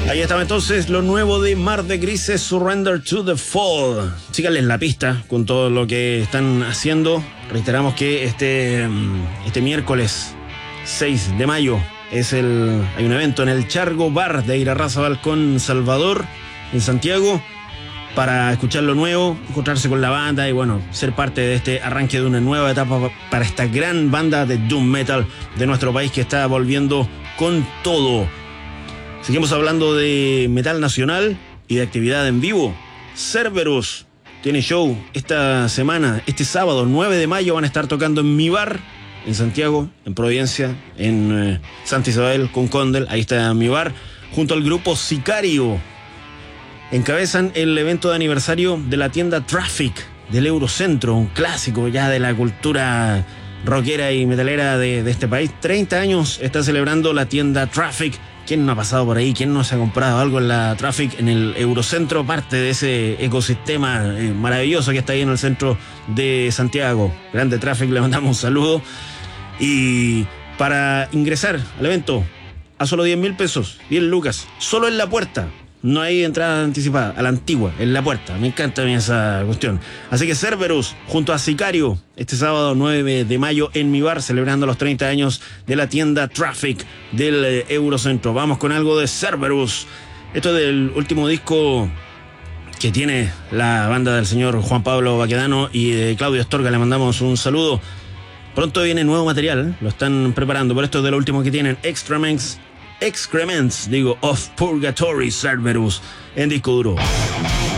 Ahí estaba entonces lo nuevo de Mar de Grises, Surrender to the Fall. Síganles la pista con todo lo que están haciendo. Reiteramos que este miércoles 6 de mayo hay un evento en el Chargo Bar de Irarrázaval con Salvador en Santiago para escuchar lo nuevo, encontrarse con la banda y bueno, ser parte de este arranque de una nueva etapa para esta gran banda de doom metal de nuestro país que está volviendo con todo. Seguimos hablando de metal nacional y de actividad en vivo. Cerberus tiene show esta semana, este sábado 9 de mayo van a estar tocando en Mi Bar, en Santiago, en Providencia, en Santa Isabel con Condel. Ahí está Mi Bar, junto al grupo Sicario. Encabezan el evento de aniversario de la tienda Traffic del Eurocentro, un clásico ya de la cultura rockera y metalera de este país. 30 años está celebrando la tienda Traffic. ¿Quién no ha pasado por ahí? ¿Quién no se ha comprado algo en la Traffic, en el Eurocentro? Parte de ese ecosistema maravilloso que está ahí en el centro de Santiago. Grande Traffic, le mandamos un saludo. Y para ingresar al evento, a solo 10.000 pesos, 10 lucas, solo en la puerta. No hay entrada anticipada, a la antigua, en la puerta. Me encanta a mí esa cuestión. Así que Cerberus, junto a Sicario, este sábado 9 de mayo en Mi Bar, celebrando los 30 años de la tienda Traffic del Eurocentro. Vamos con algo de Cerberus. Esto es del último disco que tiene la banda del señor Juan Pablo Baquedano y de Claudio Astorga. Le mandamos un saludo. Pronto viene nuevo material, lo están preparando, pero esto es de lo último que tienen. Excrements of Purgatory, Cerberus, en disco duro.